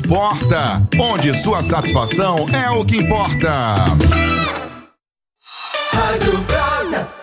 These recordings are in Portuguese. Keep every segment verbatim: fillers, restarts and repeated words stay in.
importa, onde sua satisfação é o que importa. Rádio Prata.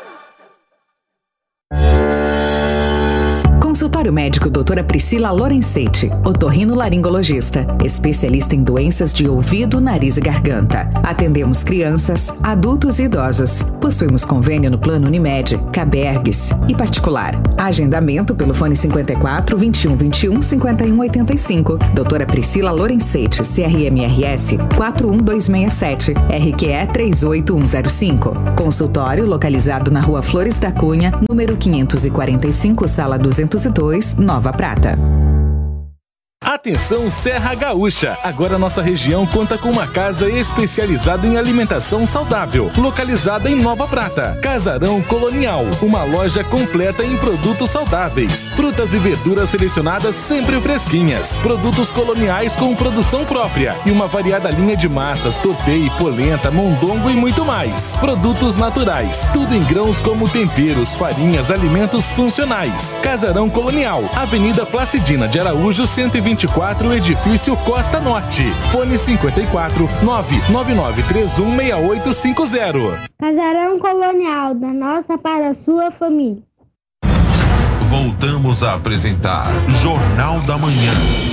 Consultório médico doutora Priscila Lorenzetti, otorrinolaringologista, especialista em doenças de ouvido, nariz e garganta. Atendemos crianças, adultos e idosos. Possuímos convênio no Plano Unimed, Cabergues e particular. Agendamento pelo fone cinquenta e quatro, vinte e um, vinte e um, cinquenta e um, oitenta e cinco. doutora Priscila Lorenzetti, C R M R S quatro um dois seis sete, R Q E três oito um zero cinco. Consultório localizado na Rua Flores da Cunha, número quinhentos e quarenta e cinco, sala duzentos e dois, Nova Prata. Atenção Serra Gaúcha! Agora nossa região conta com uma casa especializada em alimentação saudável, localizada em Nova Prata. Casarão Colonial, uma loja completa em produtos saudáveis. Frutas e verduras selecionadas sempre fresquinhas. Produtos coloniais com produção própria e uma variada linha de massas, tortei, polenta, mondongo e muito mais. Produtos naturais, tudo em grãos como temperos, farinhas, alimentos funcionais. Casarão Colonial, Avenida Placidina de Araújo, cento e vinte e quatro, Edifício Costa Norte. Fone cinquenta e quatro, nove nove nove três um seis oito cinco zero. Casarão Colonial, da nossa para a sua família. Voltamos a apresentar Jornal da Manhã.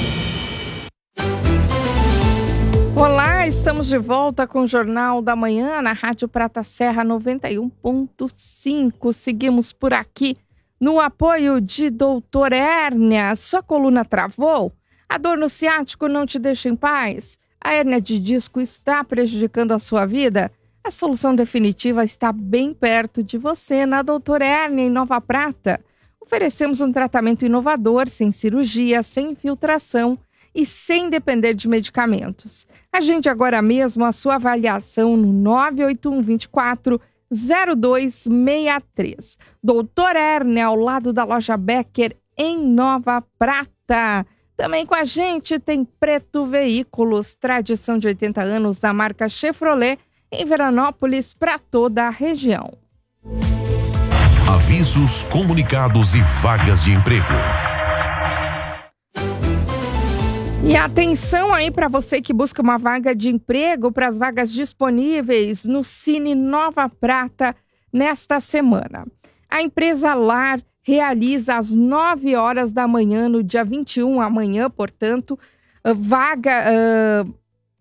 Olá, estamos de volta com o Jornal da Manhã na Rádio Prata Serra noventa e um ponto cinco. Seguimos por aqui no apoio de Doutor Hérnia. Sua coluna travou? A dor no ciático não te deixa em paz? A hérnia de disco está prejudicando a sua vida? A solução definitiva está bem perto de você, na Doutor Hérnia, em Nova Prata. Oferecemos um tratamento inovador, sem cirurgia, sem infiltração e sem depender de medicamentos. Agende agora mesmo a sua avaliação no nove oito um, dois quatro, zero dois seis três. Doutor Hérnia, ao lado da loja Becker, em Nova Prata. Também com a gente tem Preto Veículos, tradição de oitenta anos da marca Chevrolet, em Veranópolis, para toda a região. Avisos, comunicados e vagas de emprego. E atenção aí para você que busca uma vaga de emprego, para as vagas disponíveis no Cine Nova Prata nesta semana. A empresa Lar realiza às nove horas da manhã, no dia vinte e um, amanhã, portanto, vaga, uh,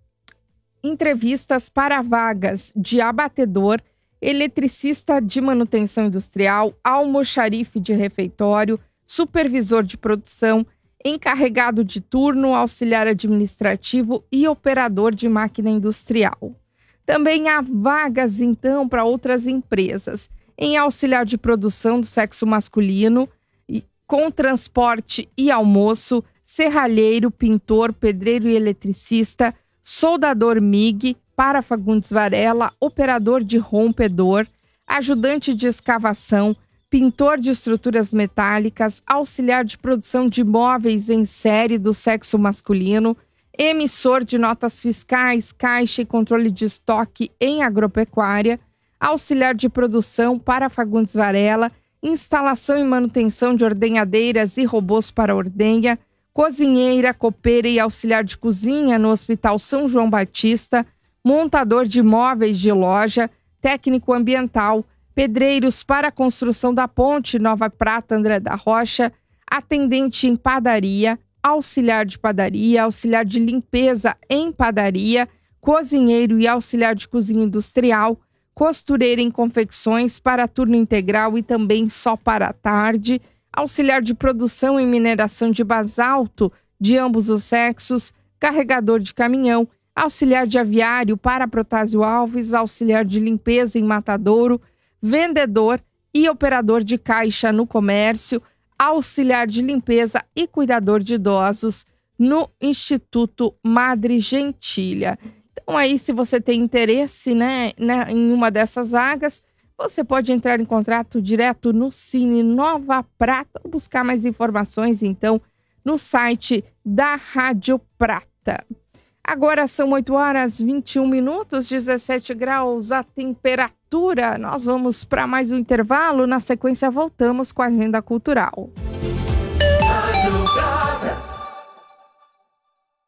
entrevistas para vagas de abatedor, eletricista de manutenção industrial, almoxarife de refeitório, supervisor de produção, encarregado de turno, auxiliar administrativo e operador de máquina industrial. Também há vagas, então, para outras empresas, em auxiliar de produção do sexo masculino, com transporte e almoço, serralheiro, pintor, pedreiro e eletricista, soldador M I G, para Fagundes Varela, operador de rompedor, ajudante de escavação, pintor de estruturas metálicas, auxiliar de produção de móveis em série do sexo masculino, emissor de notas fiscais, caixa e controle de estoque em agropecuária, auxiliar de produção para Fagundes Varela, instalação e manutenção de ordenhadeiras e robôs para ordenha, cozinheira, copeira e auxiliar de cozinha no Hospital São João Batista, montador de móveis de loja, técnico ambiental, pedreiros para a construção da ponte Nova Prata André da Rocha, atendente em padaria, auxiliar de padaria, auxiliar de limpeza em padaria, cozinheiro e auxiliar de cozinha industrial, costureira em confecções para turno integral e também só para a tarde, auxiliar de produção em mineração de basalto de ambos os sexos, carregador de caminhão, auxiliar de aviário para Protásio Alves, auxiliar de limpeza em Matadouro, vendedor e operador de caixa no comércio, auxiliar de limpeza e cuidador de idosos no Instituto Madre Gentilha. Então aí, se você tem interesse, né, né, em uma dessas vagas, você pode entrar em contato direto no Cine Nova Prata ou buscar mais informações, então, no site da Rádio Prata. Agora são oito horas e vinte e um minutos, dezessete graus a temperatura. Nós vamos para mais um intervalo. Na sequência, voltamos com a agenda cultural.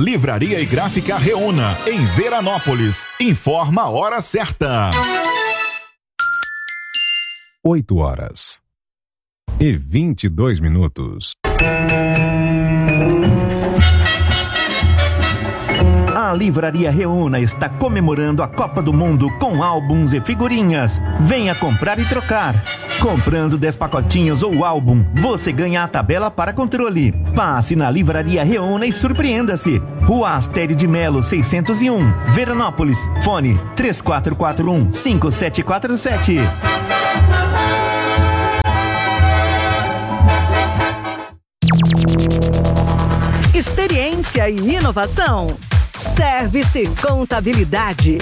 Livraria e Gráfica Reúna, em Veranópolis. Informa a hora certa. oito horas e vinte e dois minutos. A Livraria Reúna está comemorando a Copa do Mundo com álbuns e figurinhas. Venha comprar e trocar. Comprando dez pacotinhos ou álbum, você ganha a tabela para controle. Passe na Livraria Reúna e surpreenda-se. Rua Astério de Melo, seiscentos e um, Veranópolis. Fone três quatro quatro um, cinco sete quatro sete. Experiência e inovação. Service Contabilidade.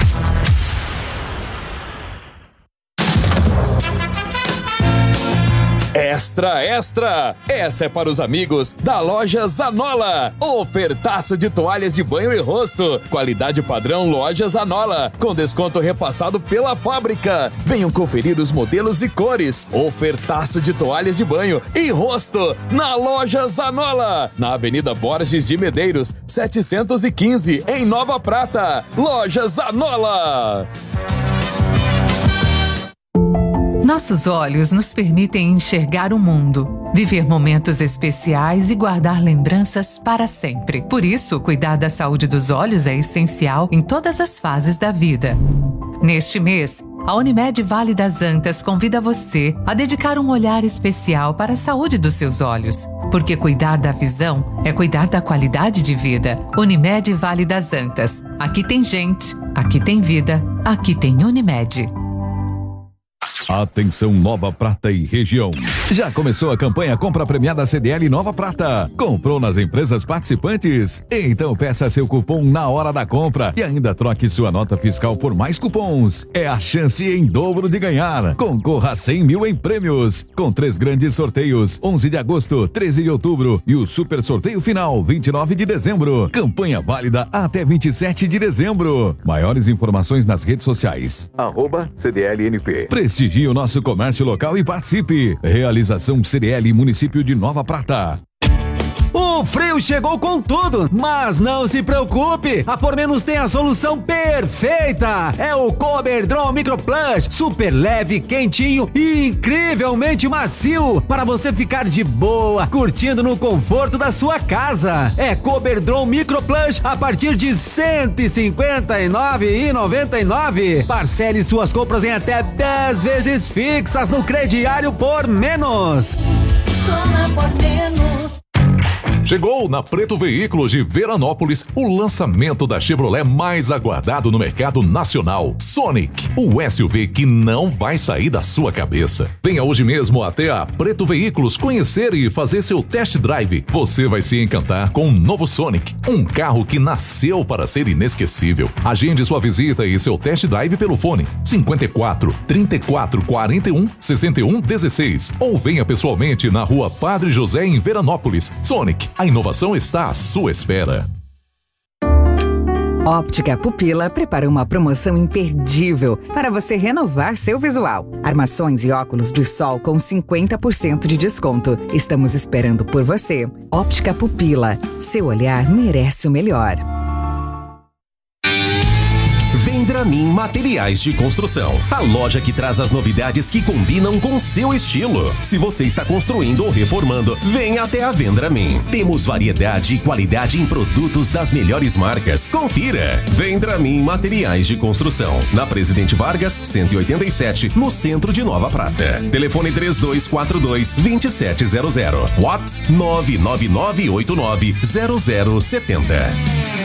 Extra, extra! Essa é para os amigos da loja Zanola. Ofertaço de toalhas de banho e rosto. Qualidade padrão Loja Zanola, com desconto repassado pela fábrica. Venham conferir os modelos e cores. Ofertaço de toalhas de banho e rosto na loja Zanola, na Avenida Borges de Medeiros, setecentos e quinze, em Nova Prata. Loja Zanola. Nossos olhos nos permitem enxergar o mundo, viver momentos especiais e guardar lembranças para sempre. Por isso, cuidar da saúde dos olhos é essencial em todas as fases da vida. Neste mês, a Unimed Vale das Antas convida você a dedicar um olhar especial para a saúde dos seus olhos, porque cuidar da visão é cuidar da qualidade de vida. Unimed Vale das Antas. Aqui tem gente, aqui tem vida, aqui tem Unimed. Atenção Nova Prata e região. Já começou a campanha Compra Premiada C D L Nova Prata. Comprou nas empresas participantes? Então peça seu cupom na hora da compra e ainda troque sua nota fiscal por mais cupons. É a chance em dobro de ganhar. Concorra a cem mil em prêmios, com três grandes sorteios, onze de agosto, treze de outubro e o super sorteio final, vinte e nove de dezembro. Campanha válida até vinte e sete de dezembro. Maiores informações nas redes sociais. Arroba C D L N P. Prestigie o nosso comércio local e participe. Realização C D L Município de Nova Prata. O frio chegou com tudo, mas não se preocupe, a Por Menos tem a solução perfeita. É o Coberdron Micro Plus, super leve, quentinho e incrivelmente macio, para você ficar de boa, curtindo no conforto da sua casa. É Coberdron Micro Plus a partir de cento e cinquenta e nove reais e noventa e nove centavos. Parcele suas compras em até dez vezes fixas no crediário Por Menos. Só na Por Menos. Chegou na Preto Veículos de Veranópolis o lançamento da Chevrolet mais aguardado no mercado nacional, Sonic, o S U V que não vai sair da sua cabeça. Venha hoje mesmo até a Preto Veículos conhecer e fazer seu test drive. Você vai se encantar com o novo Sonic, um carro que nasceu para ser inesquecível. Agende sua visita e seu test drive pelo fone cinquenta e quatro, trinta e quatro, quarenta e um, sessenta e um, dezesseis ou venha pessoalmente na Rua Padre José em Veranópolis. Sonic, a inovação está à sua espera. Óptica Pupila prepara uma promoção imperdível para você renovar seu visual. Armações e óculos de sol com cinquenta por cento de desconto. Estamos esperando por você. Óptica Pupila. Seu olhar merece o melhor. Vendramin Materiais de Construção, a loja que traz as novidades que combinam com seu estilo. Se você está construindo ou reformando, venha até a Vendramin. Temos variedade e qualidade em produtos das melhores marcas. Confira! Vendramin Materiais de Construção, na Presidente Vargas, cento e oitenta e sete, no centro de Nova Prata. Telefone três dois quatro dois, dois sete zero zero. WhatsApp nove nove nove oito nove zero zero sete zero.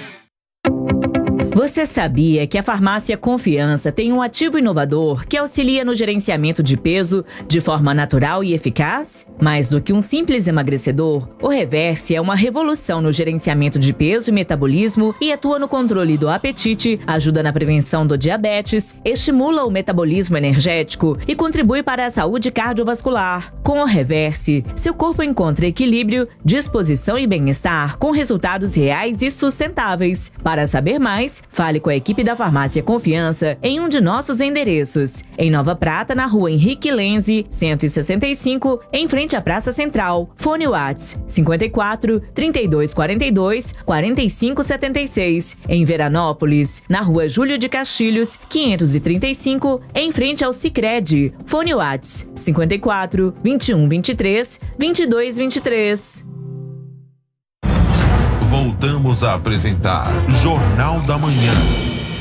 Você sabia que a Farmácia Confiança tem um ativo inovador que auxilia no gerenciamento de peso de forma natural e eficaz? Mais do que um simples emagrecedor, o Reverse é uma revolução no gerenciamento de peso e metabolismo e atua no controle do apetite, ajuda na prevenção do diabetes, estimula o metabolismo energético e contribui para a saúde cardiovascular. Com o Reverse, seu corpo encontra equilíbrio, disposição e bem-estar com resultados reais e sustentáveis. Para saber mais, Fale com a equipe da Farmácia Confiança em um de nossos endereços. Em Nova Prata, na rua Henrique Lenze, cento e sessenta e cinco, em frente à Praça Central. Fone Whats cinquenta e quatro, trinta e dois quarenta e dois, quarenta e cinco setenta e seis. Em Veranópolis, na rua Júlio de Castilhos, quinhentos e trinta e cinco, em frente ao Sicredi. Fone Whats cinquenta e quatro, vinte e um vinte e três, vinte e dois vinte e três. Voltamos a apresentar Jornal da Manhã.